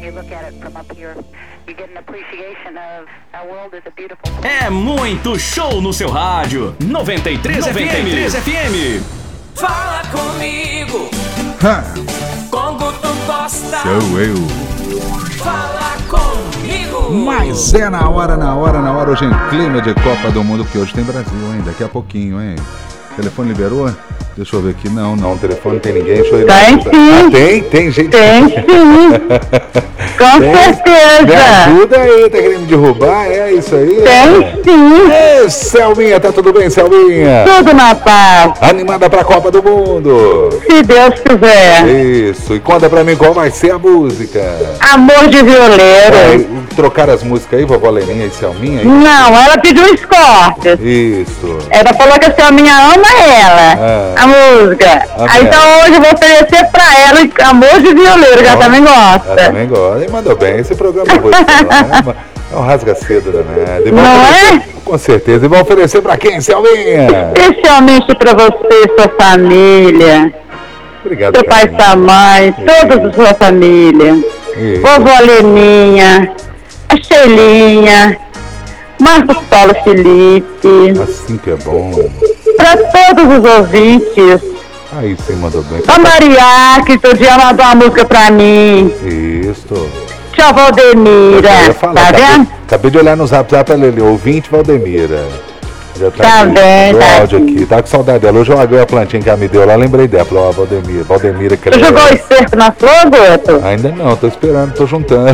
É muito show no seu rádio. 93 FM. Fala comigo. Com Guto Costa. Sou eu. Fala comigo. Mas é na hora, hoje em clima de Copa do Mundo, porque hoje tem Brasil, hein? Daqui a pouquinho, hein? O telefone liberou? Deixa eu ver aqui. Não, o telefone não tem ninguém. Deixa eu ir. Tem sim. Tem gente. Tem sim. Com certeza. Me ajuda aí, tá querendo me derrubar? É isso aí? Tem sim. Ei, Selminha, tá tudo bem, Selminha? Tudo na paz. Animada pra Copa do Mundo? Se Deus quiser. Isso. E conta pra mim qual vai ser a música. Amor de violeiro. Trocar as músicas aí, vovó Leninha e Selminha? Aí? Não, ela pediu os cortes. Isso. Ela falou que a Selminha ama ela, a música. Aí então hoje eu vou oferecer pra ela Amor de Violeiro, que ela também gosta. Ela também gosta. E mandou bem. Esse programa eu vou é um rasga-cedo, né? Não é? Com certeza. E vão oferecer pra quem, Selminha? Especialmente pra você, sua família. Obrigado. Seu pai e sua mãe, toda a sua família. Isso. Vovó Leninha, a Sheilinha, Marcos Paulo Felipe. Assim que é bom. Para todos os ouvintes. Aí sim, mandou bem. A Maria, que todo dia mandou uma música pra mim. Isso. Tia Valdemira. Tá vendo? Acabei de olhar no zap ali, ouvinte Valdemira. Já tá bem, tá tá áudio aqui. Tá com saudade dela. Hoje eu larguei a plantinha que ela me deu lá, lembrei dela. Falei, ó, Valdemira. Você jogou o esterco na flor, Guto? Ainda não, tô esperando, tô juntando.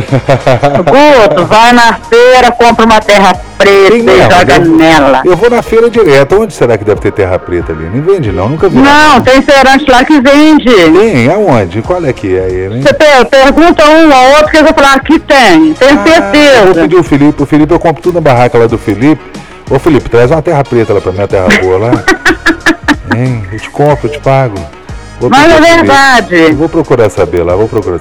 Guto, vai na feira, compra uma terra preta e joga nela. Eu vou na feira direto. Onde será que deve ter terra preta ali? Não vende não, nunca vi. Não, tem feirante lá que vende. Tem? Aonde? Qual é que é ele, hein? Você pergunta um ou outro que eu vou falar, aqui tem certeza. Eu vou pedir o Felipe, eu compro tudo na barraca lá do Felipe. Ô Felipe, traz uma terra preta lá pra mim, uma terra boa lá. Hein? Eu te compro, eu te pago. Mas é verdade. Eu vou procurar saber lá,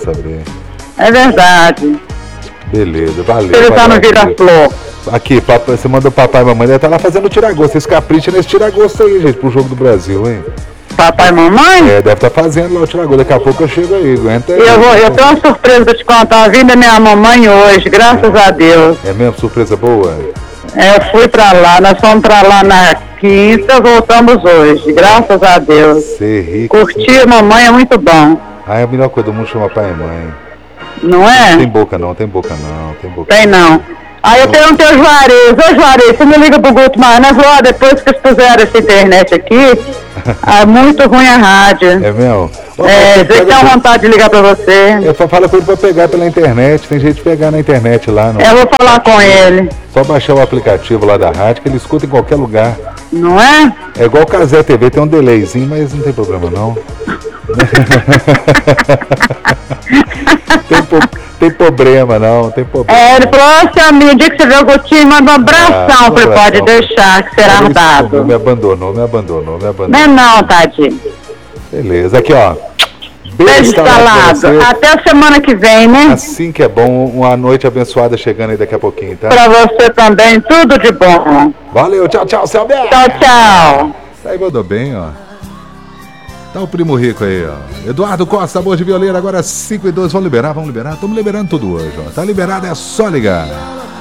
É verdade. Beleza, valeu. Ele tá no Vira-Flor. Aqui, papai, você mandou papai e mamãe, deve estar lá fazendo tiragosto. Vocês capricham nesse tiragosto aí, gente, pro jogo do Brasil, hein? Papai e mamãe? É, deve estar fazendo lá o tiragosto. Daqui a pouco eu chego aí, aguenta aí. Eu tenho uma surpresa pra te contar. Vindo da minha mamãe hoje, graças a Deus. É mesmo? Surpresa boa? Eu fui pra lá, nós fomos pra lá na quinta, voltamos hoje, graças a Deus. Ser rico. Curtir a mamãe é muito bom. É a melhor coisa do mundo chama pai e mãe. Não é? Não tem boca não. Tem não. Aí eu perguntei ao Juarez, você me liga pro Guto mais, né? Falou, depois que eles puseram essa internet aqui, é muito ruim a rádio. É mesmo? Você tem vontade de ligar pra você. Fala com ele pra pegar pela internet, tem jeito de pegar na internet lá. Eu vou falar com ele. Só baixar o aplicativo lá da rádio que ele escuta em qualquer lugar. Não é? É igual o Casé TV, tem um delayzinho, mas não tem problema não. Tem problema não, tem problema. Ele falou, amigo, o dia que você vê o Gutinho, manda um abração, pode deixar, que será dado. Me abandonou. Não, tadinho. Beleza, aqui ó. Beijo instalado. Até a semana que vem, né? Assim que é bom, uma noite abençoada chegando aí daqui a pouquinho, tá? Pra você também, tudo de bom. Valeu, tchau, Selber. Tchau. Aí mandou bem, ó. Tá o primo rico aí, ó. Eduardo Costa, Amor de Violeiro, agora 5 e 2. Vamos liberar? Estamos liberando tudo hoje, ó. Tá liberado, é só ligar.